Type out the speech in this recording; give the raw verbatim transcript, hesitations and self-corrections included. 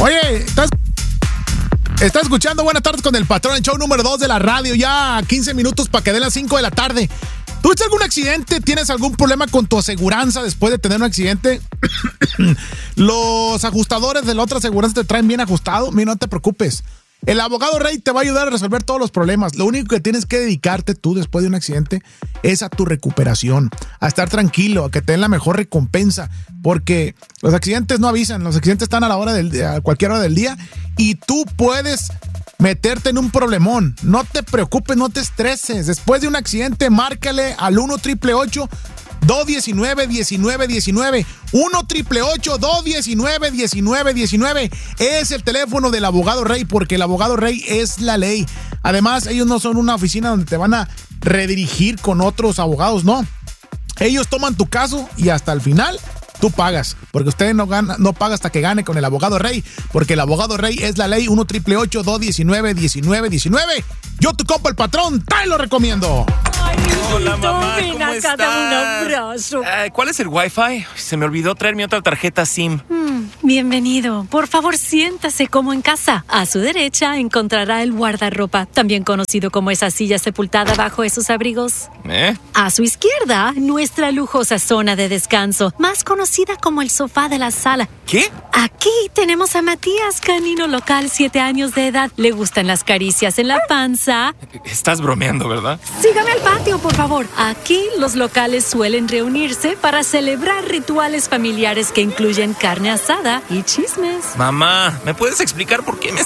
Oye, ¿estás, estás escuchando Buenas Tardes con el Patrón, el show número dos de la radio, ya quince minutos para que den las cinco de la tarde. ¿Tuviste algún accidente? ¿Tienes algún problema con tu aseguranza después de tener un accidente? Los ajustadores de la otra aseguranza te traen bien ajustado. Mira, no te preocupes. El abogado Rey te va a ayudar a resolver todos los problemas. Lo único que tienes que dedicarte tú después de un accidente es a tu recuperación, a estar tranquilo, a que te den la mejor recompensa, porque los accidentes no avisan, los accidentes están a la hora del a cualquier hora del día y tú puedes meterte en un problemón. No te preocupes, no te estreses. Después de un accidente, márcale al uno triple ocho dos diecinueve diecinueve diecinueve. uno triple ocho dos diecinueve diecinueve diecinueve es el teléfono del abogado Rey, porque el abogado Rey es la ley. Además, ellos no son una oficina donde te van a redirigir con otros abogados, no. Ellos toman tu caso y hasta el final tú pagas, porque usted no gana, no paga hasta que gane con el abogado Rey, porque el abogado Rey es la ley. Uno triple ocho dos diecinueve diecinueve diecinueve. Yo, tu compa, el patrón, te lo recomiendo. Ay, hola, mamá, ven ¿cómo acá, estás? dame un abrazo. Eh, ¿Cuál es el Wi-Fi? Se me olvidó traer mi otra tarjeta SIM. Mm, bienvenido. Por favor, siéntase como en casa. A su derecha encontrará el guardarropa, también conocido como esa silla sepultada bajo esos abrigos. ¿Eh? A su izquierda, nuestra lujosa zona de descanso, más conocida como el sofá de la sala. ¿Qué? Aquí tenemos a Matías, canino local, siete años de edad. Le gustan las caricias en la panza. Estás bromeando, ¿verdad? Sígame al patio, por favor. Aquí los locales suelen reunirse para celebrar rituales familiares que incluyen carne asada y chismes. Mamá, ¿me puedes explicar por qué me